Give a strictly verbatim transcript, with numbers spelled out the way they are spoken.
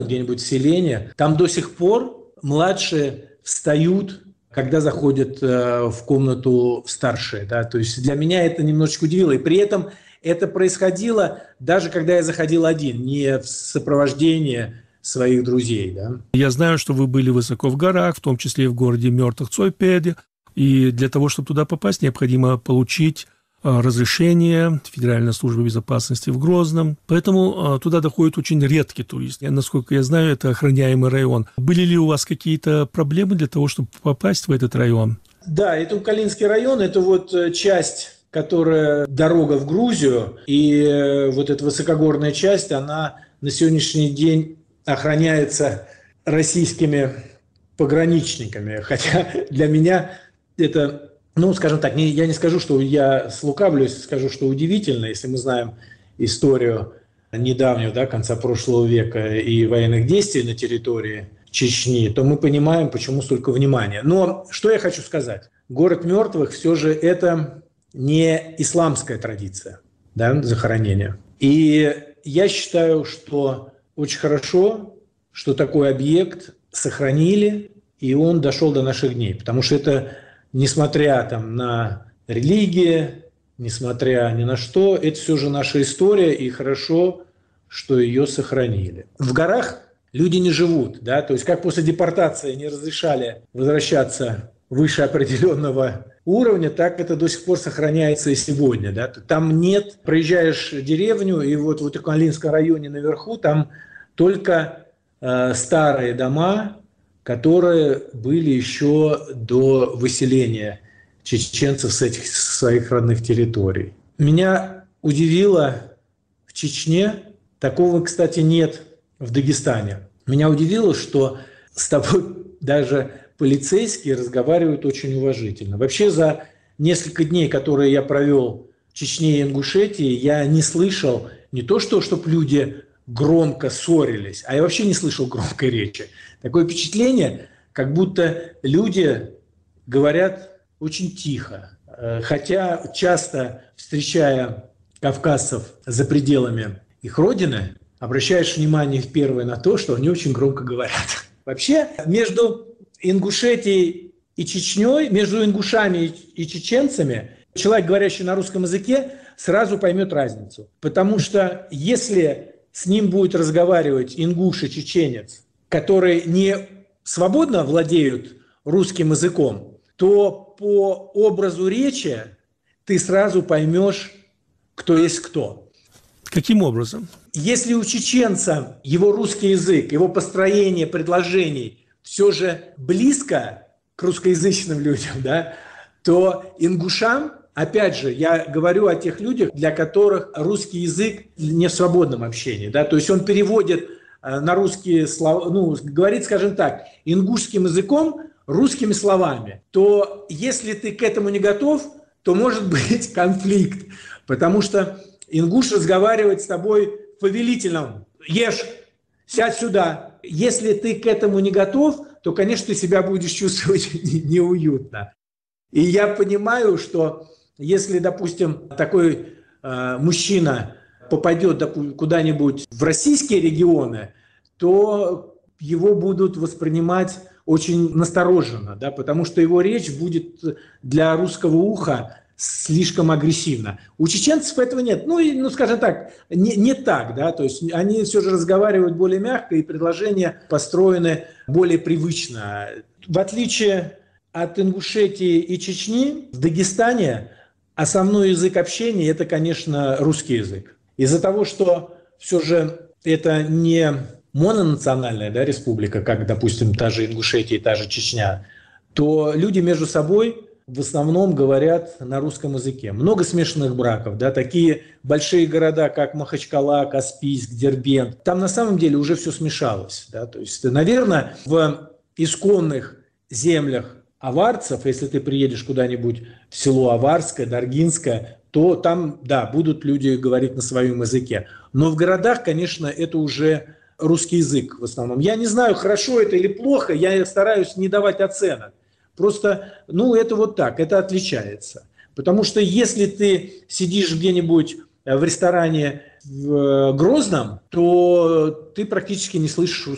где-нибудь в селении, там до сих пор младшие встают, когда заходят э, в комнату старшие. Да? То есть для меня это немножечко удивило. И при этом это происходило даже когда я заходил один, не в сопровождении своих друзей. Да? Я знаю, что вы были высоко в горах, в том числе и в городе мертвых Цойпеде. И для того, чтобы туда попасть, необходимо получить разрешение Федеральной службы безопасности в Грозном. Поэтому туда доходят очень редкие туристы. Насколько я знаю, это охраняемый район. Были ли у вас какие-то проблемы для того, чтобы попасть в этот район? Да, это Укалинский район, это вот часть, которая дорога в Грузию, и вот эта высокогорная часть, она на сегодняшний день охраняется российскими пограничниками. Хотя для меня это, ну, скажем так, не, я не скажу, что я слукавлюсь, скажу, что удивительно, если мы знаем историю недавнего, да, конца прошлого века и военных действий на территории Чечни, то мы понимаем, почему столько внимания. Но что я хочу сказать? Город мертвых все же это не исламская традиция, да, захоронения. И я считаю, что очень хорошо, что такой объект сохранили, и он дошел до наших дней. Потому что это, несмотря там, на религии, несмотря ни на что, это все же наша история, и хорошо, что ее сохранили. В горах люди не живут, да, то есть как после депортации не разрешали возвращаться выше определенного уровня, так это до сих пор сохраняется и сегодня, да. Там нет, проезжаешь деревню, и вот в Укалинском районе наверху там только э, старые дома, которые были еще до выселения чеченцев с этих своих родных территорий. Меня удивило в Чечне, такого, кстати, нет в Дагестане. Меня удивило, что с тобой даже полицейские разговаривают очень уважительно. Вообще за несколько дней, которые я провел в Чечне и Ингушетии, я не слышал не то, что, чтобы люди громко ссорились, а я вообще не слышал громкой речи. Такое впечатление, как будто люди говорят очень тихо. Хотя часто, встречая кавказцев за пределами их родины, обращаешь внимание в первое на то, что они очень громко говорят. Вообще, между Ингушетией и Чечней, между ингушами и чеченцами, человек, говорящий на русском языке, сразу поймет разницу. Потому что если с ним будет разговаривать ингуш и чеченец, которые не свободно владеют русским языком, то по образу речи ты сразу поймешь, кто есть кто. Каким образом? Если у чеченца его русский язык, его построение предложений все же близко к русскоязычным людям, да, то ингушам, опять же, я говорю о тех людях, для которых русский язык не в свободном общении, да, то есть он переводит на русские слова, ну, говорит, скажем так, ингушским языком русскими словами, то если ты к этому не готов, то может быть конфликт, потому что ингуш разговаривает с тобой в повелительном: ешь, сядь сюда. Если ты к этому не готов, то, конечно, ты себя будешь чувствовать неуютно. И я понимаю, что если, допустим, такой э, мужчина попадет допустим, куда-нибудь в российские регионы, то его будут воспринимать очень настороженно, да, потому что его речь будет для русского уха слишком агрессивно. У чеченцев этого нет. Ну, и, ну скажем так, не, не так, да, то есть они все же разговаривают более мягко, и предложения построены более привычно. В отличие от Ингушетии и Чечни, в Дагестане основной язык общения – это, конечно, русский язык. Из-за того, что все же это не мононациональная, да, республика, как, допустим, та же Ингушетия и та же Чечня, то люди между собой в основном говорят на русском языке. Много смешанных браков, да, такие большие города, как Махачкала, Каспийск, Дербент. Там на самом деле уже все смешалось. Да, то есть, наверное, в исконных землях аварцев, если ты приедешь куда-нибудь в село Аварское, Даргинское, то там, да, будут люди говорить на своем языке. Но в городах, конечно, это уже русский язык в основном. Я не знаю, хорошо это или плохо, я стараюсь не давать оценок. Просто, ну, это вот так, это отличается. Потому что если ты сидишь где-нибудь в ресторане в Грозном, то ты практически не слышишь